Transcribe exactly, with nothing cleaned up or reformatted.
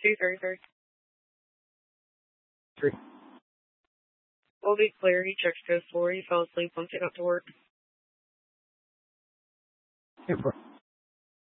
two thirty three. Three. Will be clear. He checked code four. He fell asleep once he got to work. Hey, bro.